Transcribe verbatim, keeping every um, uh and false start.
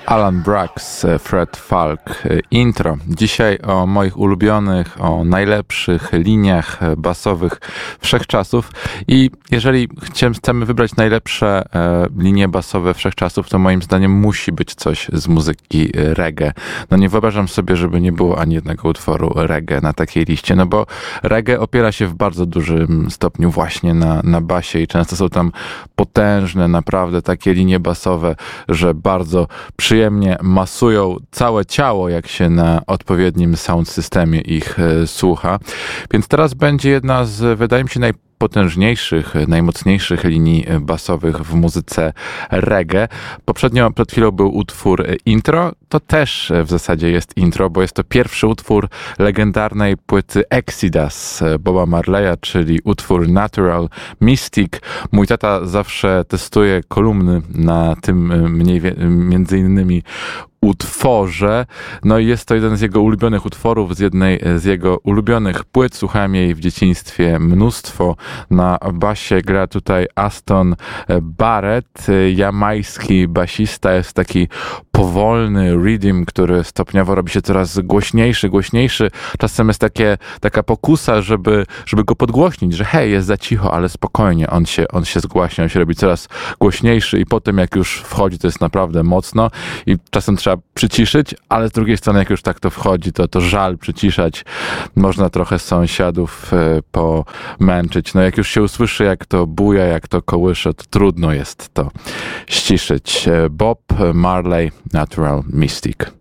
Alan Braxe, Fred Falke, intro. Dzisiaj o moich ulubionych, o najlepszych liniach basowych wszechczasów i jeżeli chcemy wybrać najlepsze e, linie basowe wszechczasów, to moim zdaniem musi być coś z muzyki reggae. No nie wyobrażam sobie, żeby nie było ani jednego utworu reggae na takiej liście, no bo reggae opiera się w bardzo dużym stopniu właśnie na, na basie i często są tam potężne, naprawdę takie linie basowe, że bardzo przyjemnie masują całe ciało, jak się na odpowiednim sound systemie ich e, słucha. Więc teraz będzie jedna z, wydaje mi się, najpotężniejszych, najmocniejszych linii basowych w muzyce reggae. Poprzednio, przed chwilą był utwór intro. To też w zasadzie jest intro, bo jest to pierwszy utwór legendarnej płyty Exodus Boba Marleya, czyli utwór Natural Mystic. Mój tata zawsze testuje kolumny na tym mniej wie, między innymi utworze. No i jest to jeden z jego ulubionych utworów, z jednej z jego ulubionych płyt. Słuchałem jej w dzieciństwie mnóstwo. Na basie gra tutaj Aston Barrett, jamajski basista. Jest taki powolny rhythm, który stopniowo robi się coraz głośniejszy, głośniejszy. Czasem jest takie, taka pokusa, żeby, żeby go podgłośnić, że hej, jest za cicho, ale spokojnie, on się, on się zgłaśnia, on się robi coraz głośniejszy i potem jak już wchodzi, to jest naprawdę mocno i czasem trzeba przyciszyć, ale z drugiej strony jak już tak to wchodzi, to, to żal przyciszać. Można trochę sąsiadów e, pomęczyć. No jak już się usłyszy, jak to buja, jak to kołysze, to trudno jest to ściszyć. Bob Marley, Natural Mystic.